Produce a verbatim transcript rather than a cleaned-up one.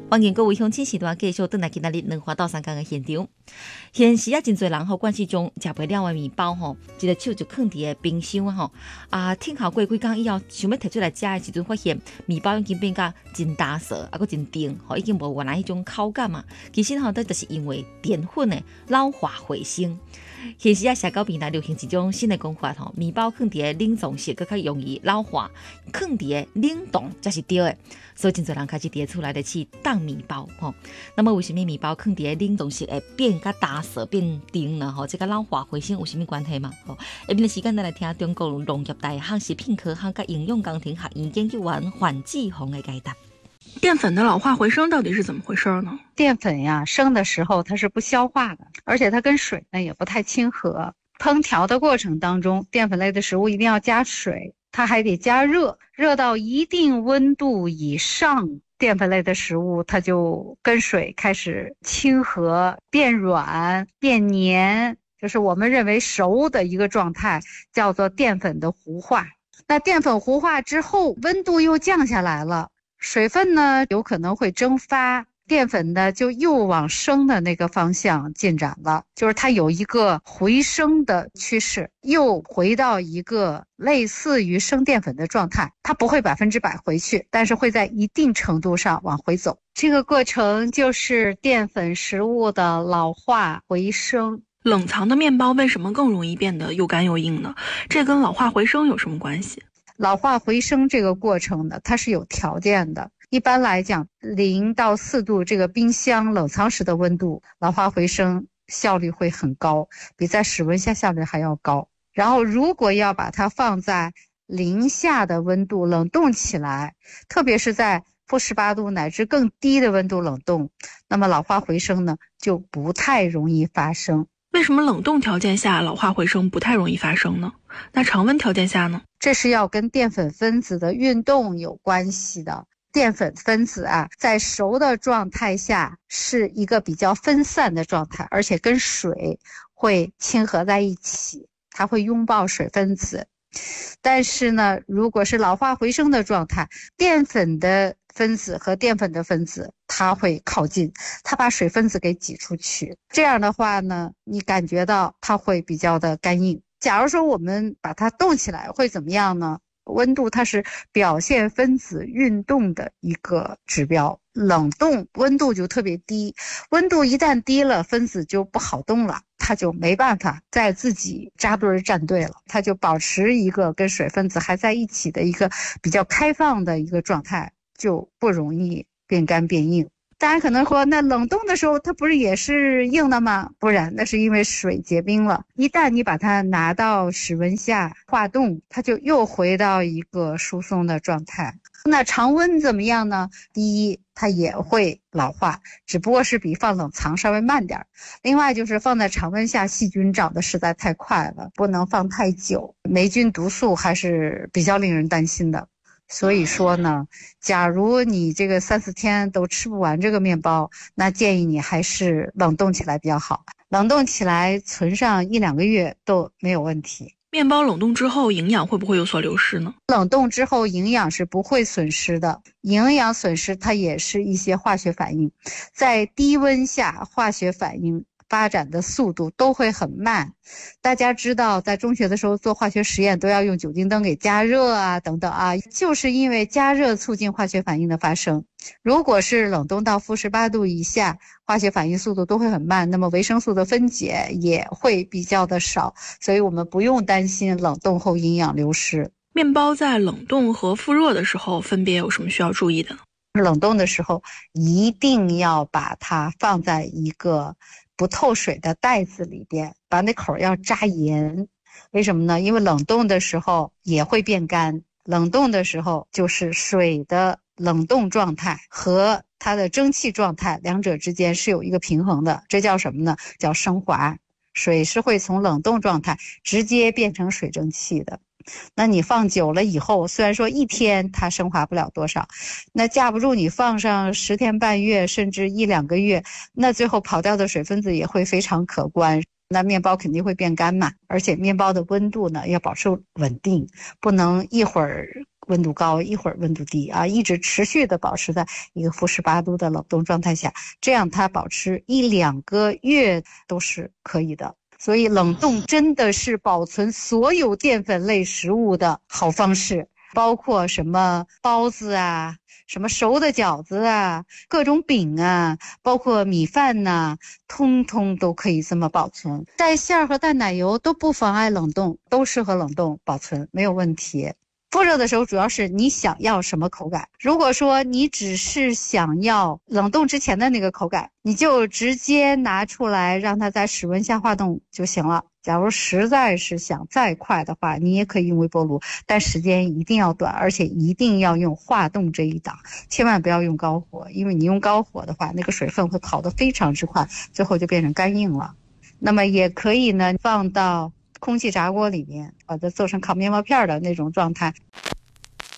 欢迎各位乡亲时段继续回来今仔日两花到三工的现场。现时啊，真侪人吼惯是将食不了的面包吼，一个手就放伫个冰箱啊吼啊，听效过几工以后，想要摕出来食的时阵，发现面包已经变甲真打涩，啊，佮真甜，吼，已经无原来迄种口感嘛。其实吼，这就是因为淀粉的老化回升。现时啊，社交平台流行一种新的讲法吼，面包放伫个冷藏室，佮较容易老化；放伫个冷冻才是对的。所以真侪人开始伫厝内咧去当面包吼。那么为什么面包放伫个冷冻室会变甲打涩、变甜呢？吼，这个老化回升有什么关系嘛？吼，下面的时间咱来听中国农业大学食品科学甲营养工程学院研究员范志宏的解答。 淀粉的老化回升到底是怎么回事呢？ 淀粉呀，生的时候它是不消化的，而且它跟水呢也不太亲和。烹调的过程当中，淀粉类的食物一定要加水，它还得加热，热到一定温度以上，淀粉类的食物它就跟水开始亲和，变软、变黏，就是我们认为熟的一个状态，叫做淀粉的糊化。那淀粉糊化之后，温度又降下来了，水分呢有可能会蒸发，淀粉呢就又往生的那个方向进展了，就是它有一个回升的趋势，又回到一个类似于生淀粉的状态，它不会百分之百回去，但是会在一定程度上往回走。这个过程就是淀粉食物的老化回升。 冷藏的面包为什么更容易变得又干又硬呢？这跟老化回升有什么关系？ 老化回升这个过程呢，它是有条件的。一般来讲，零到四度这个冰箱冷藏时的温度，老化回升效率会很高，比在室温下效率还要高。然后如果要把它放在零下的温度冷冻起来，特别是在负十八度乃至更低的温度冷冻，那么老化回升呢就不太容易发生。 为什么冷冻条件下老化回升不太容易发生呢？那常温条件下呢？ 这是要跟淀粉分子的运动有关系的。淀粉分子啊，在熟的状态下是一个比较分散的状态，而且跟水会亲合在一起，它会拥抱水分子。但是呢，如果是老化回升的状态，淀粉的分子和淀粉的分子它会靠近，它把水分子给挤出去，这样的话呢，你感觉到它会比较的干硬。假如说我们把它冻起来会怎么样呢？温度它是表现分子运动的一个指标，冷冻温度就特别低，温度一旦低了，分子就不好动了，它就没办法再自己扎堆站队了，它就保持一个跟水分子还在一起的一个比较开放的一个状态，就不容易变干变硬。大家可能说，那冷冻的时候它不是也是硬的吗？不然，那是因为水结冰了，一旦你把它拿到室温下化冻，它就又回到一个疏松的状态。那常温怎么样呢？第一，它也会老化，只不过是比放冷藏稍微慢点。另外就是放在常温下，细菌长得实在太快了，不能放太久，霉菌毒素还是比较令人担心的。所以说呢，假如你这个三四天都吃不完这个面包，那建议你还是冷冻起来比较好，冷冻起来存上一两个月都没有问题。 面包冷冻之后营养会不会有所流失呢？ 冷冻之后营养是不会损失的，营养损失它也是一些化学反应，在低温下化学反应发展的速度都会很慢。大家知道在中学的时候做化学实验都要用酒精灯给加热啊等等啊，就是因为加热促进化学反应的发生。如果是冷冻到负十八度以下，化学反应速度都会很慢，那么维生素的分解也会比较的少，所以我们不用担心冷冻后营养流失。 面包在冷冻和复热的时候分别有什么需要注意的呢？ 冷冻的时候一定要把它放在一个不透水的袋子里边，把那口要扎严。为什么呢？因为冷冻的时候也会变干，冷冻的时候就是水的冷冻状态和它的蒸汽状态两者之间是有一个平衡的，这叫什么呢？叫升华。水是会从冷冻状态直接变成水蒸气的。那你放久了以后，虽然说一天它升华不了多少，那架不住你放上十天半月甚至一两个月，那最后跑掉的水分子也会非常可观，那面包肯定会变干嘛。而且面包的温度呢要保持稳定，不能一会儿温度高，一会儿温度低啊，一直持续的保持在一个负十八度的冷冻状态下，这样它保持一两个月都是可以的。所以冷冻真的是保存所有淀粉类食物的好方式，包括什么包子啊，什么熟的饺子啊，各种饼啊，包括米饭呐、啊，通通都可以这么保存。带馅儿和淡奶油都不妨碍冷冻，都适合冷冻保存，没有问题。复热的时候主要是你想要什么口感，如果说你只是想要冷冻之前的那个口感，你就直接拿出来让它在室温下化冻就行了。假如实在是想再快的话，你也可以用微波炉，但时间一定要短，而且一定要用化冻这一档，千万不要用高火，因为你用高火的话，那个水分会跑得非常之快，最后就变成干硬了。那么也可以呢，放到空气炸锅里面，把它做成烤面包片的那种状态。